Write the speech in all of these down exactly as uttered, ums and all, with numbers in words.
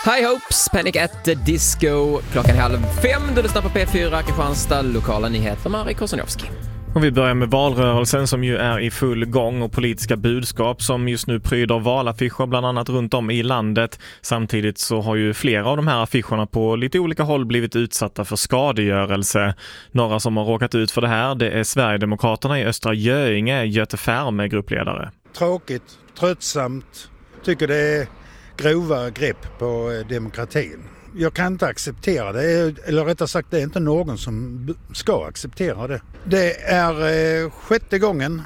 High Hopes, Panic at the Disco. Klockan är halv fem, du lyssnar på P fyra, Kristianstad, lokala nyheter med Marie Kosanowski. Och vi börjar med valrörelsen som ju är i full gång och politiska budskap som just nu pryder valaffischer bland annat runt om i landet. Samtidigt så har ju flera av de här affischerna på lite olika håll blivit utsatta för skadegörelse. Några som har råkat ut för det här, det är Sverigedemokraterna i Östra Göinge, Göte Färme, gruppledare. Tråkigt, tröttsamt, tycker det är grova grepp på demokratin. Jag kan inte acceptera det, eller rättare sagt det är inte någon som ska acceptera det. Det är eh, sjätte gången,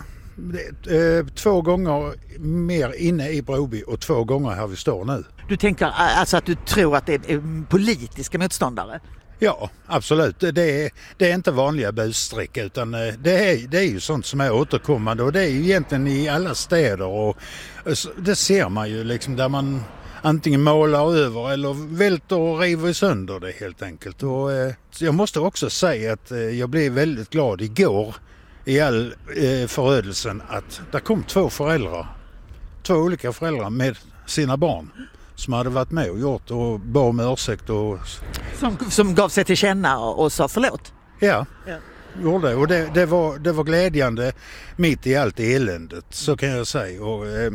eh, två gånger mer inne i Broby och två gånger här vi står nu. Du tänker alltså att du tror att det är politiska motståndare? Ja, absolut. Det är, det är inte vanliga busstreck utan det är, det är ju sånt som är återkommande och det är ju egentligen i alla städer och det ser man ju liksom där man antingen målar över eller välter och river sönder det helt enkelt. Och, eh, jag måste också säga att eh, jag blev väldigt glad igår i all eh, förödelsen att det kom två föräldrar, två olika föräldrar med sina barn som hade varit med och gjort och bad om ursäkt. Och... Som, som gav sig till känna och, och sa förlåt? Ja, ja. Gjorde det. Och det, det, var, det var glädjande mitt i allt eländet, så kan jag säga. Och, eh,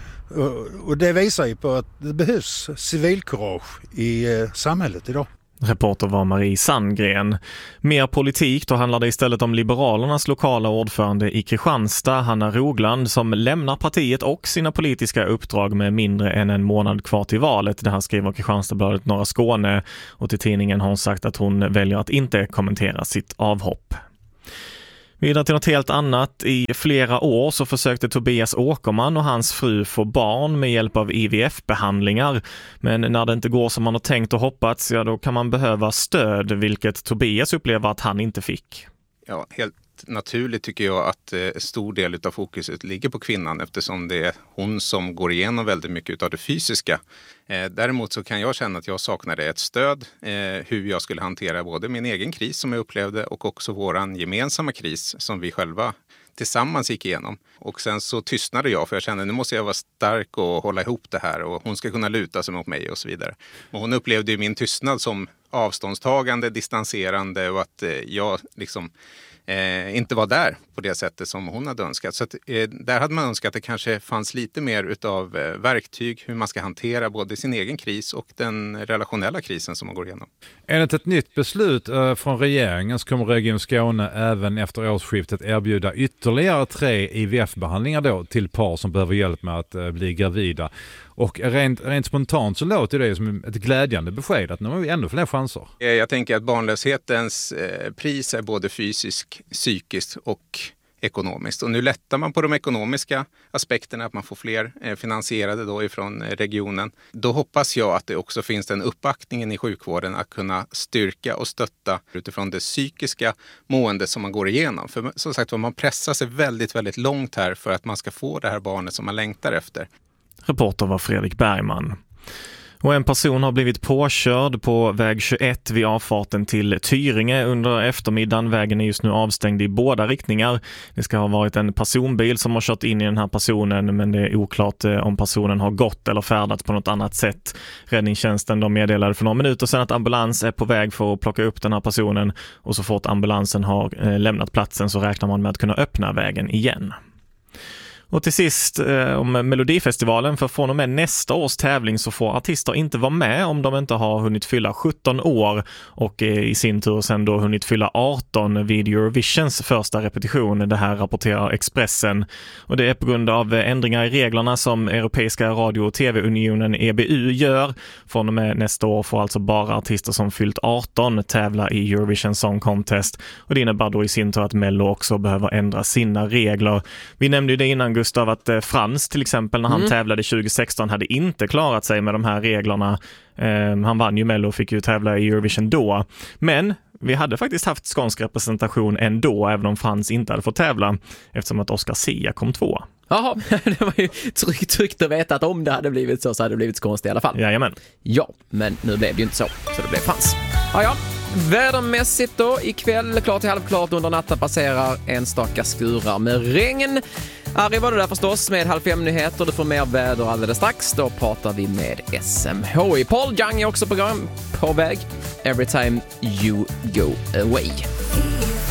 Och det visar ju på att det behövs civilkurage i samhället idag. Reporter var Marie Sandgren. Mer politik, då handlar det istället om Liberalernas lokala ordförande i Kristianstad, Hanna Rogland, som lämnar partiet och sina politiska uppdrag med mindre än en månad kvar till valet. Det här skriver Kristianstadsbladet Norra Skåne och till tidningen har hon sagt att hon väljer att inte kommentera sitt avhopp. Vidare till något helt annat. I flera år så försökte Tobias Åkerman och hans fru få barn med hjälp av I V F-behandlingar. Men när det inte går som man har tänkt och hoppats, ja då kan man behöva stöd, vilket Tobias upplever att han inte fick. Ja, helt naturligt tycker jag att eh, stor del av fokuset ligger på kvinnan eftersom det är hon som går igenom väldigt mycket av det fysiska. Eh, däremot så kan jag känna att jag saknade ett stöd eh, hur jag skulle hantera både min egen kris som jag upplevde och också våran gemensamma kris som vi själva tillsammans gick igenom. Och sen så tystnade jag för jag kände nu måste jag vara stark och hålla ihop det här och hon ska kunna luta sig mot mig och så vidare. Och hon upplevde ju min tystnad som avståndstagande, distanserande och att eh, jag liksom Eh, inte var där på det sättet som hon hade önskat. Så att, eh, där hade man önskat att det kanske fanns lite mer utav eh, verktyg hur man ska hantera både sin egen kris och den relationella krisen som man går igenom. Enligt ett nytt beslut eh, från regeringen så kommer Region Skåne även efter årsskiftet erbjuda ytterligare tre I V F-behandlingar då till par som behöver hjälp med att eh, bli gravida. Och rent, rent spontant så låter det som ett glädjande besked att nu har vi ännu fler chanser. Jag tänker att barnlöshetens eh, pris är både fysisk, psykiskt och ekonomiskt. Och nu lättar man på de ekonomiska aspekterna, att man får fler eh, finansierade då ifrån eh, regionen. Då hoppas jag att det också finns den uppbackningen i sjukvården att kunna styrka och stötta utifrån det psykiska måendet som man går igenom. För som sagt, man pressar sig väldigt, väldigt långt här för att man ska få det här barnet som man längtar efter. Reporter var Fredrik Bergman. Och en person har blivit påkörd på väg tjugoett vid avfarten till Tyringe under eftermiddagen. Vägen är just nu avstängd i båda riktningar. Det ska ha varit en personbil som har kört in i den här personen, men det är oklart om personen har gått eller färdats på något annat sätt. Räddningstjänsten de meddelade för några minuter sedan att ambulans är på väg för att plocka upp den här personen och så fort ambulansen har lämnat platsen så räknar man med att kunna öppna vägen igen. Och till sist eh, om Melodifestivalen, för från och med nästa års tävling så får artister inte vara med om de inte har hunnit fylla sjutton år och eh, i sin tur sen då hunnit fylla arton vid Eurovisions första repetition. Det här rapporterar Expressen. Och det är på grund av ändringar i reglerna som Europeiska radio- och tv-unionen E B U gör. Från och med nästa år får alltså bara artister som fyllt arton tävla i Eurovision Song Contest. Och det innebär då i sin tur att Mello också behöver ändra sina regler. Vi nämnde ju det innan av att eh, Frans till exempel när han mm. tävlade tjugo sexton hade inte klarat sig med de här reglerna. Eh, han vann ju Mello och fick ju tävla i Eurovision då. Men vi hade faktiskt haft skånsk representation ändå, även om Frans inte hade fått tävla, eftersom att Oscar Sia kom två. Jaha, det var ju tryggt, tryggt att veta att om det hade blivit så så hade det blivit skånskt i alla fall. Jajamän. Ja, men nu blev det ju inte så, så det blev Frans. Ja, ja. Vädermässigt då, ikväll klart till halvklart, under natten passerar enstaka skurar med regn. Harry var det där förstås med halv fem nyheter. Du får mer väder alldeles strax. Då pratar vi med S M H I. Paul Young är också program på väg. Every time you go away.